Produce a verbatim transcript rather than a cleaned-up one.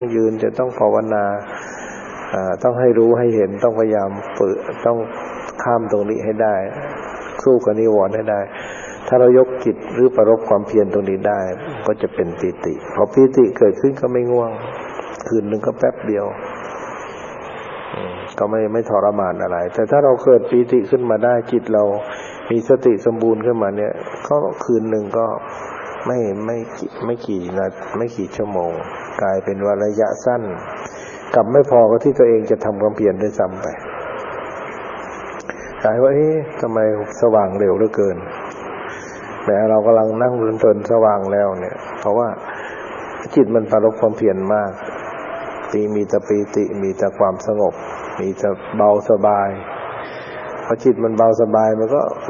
ยืนจะต้องภาวนาต้องให้รู้ให้เห็นต้องพยายามฝึกต้องข้ามตรงนี้ให้ได้สู้กับนิวรณ์ให้ได้ถ้าเรายกจิตหรือประรบความเพียรตรงนี้ได้ก็จะเป็นปีติพอปีติเกิดขึ้นก็ไม่ง่วงคืนนึงก็แป๊บเดียวก็ไม่ไม่ทรมานอะไรแต่ถ้าเราเกิดปีติขึ้นมาได้จิตเรามีสติสมบูรณ์ขึ้นมาเนี่ยก็คืนนึงก็ไม่ไม่ไม่กี่นาทีไม่กี่ชั่วโมงกลายเป็นว่าระยะสั้นกลับไม่พอก็ที่ตัวเองจะทำความเพียรด้วยซ้ำไปกลายว่าเอ๊ะทำไมสว่างเร็วเหลือเกินแต่เรากำลังนั่งเพลินๆสว่างแล้วเนี่ยเพราะว่าจิตมันประรบความเพียรมากปีมีแต่ปีติมีแต่ความสงบมีแต่เบาสบายพอจิตมันเบาสบายมันก็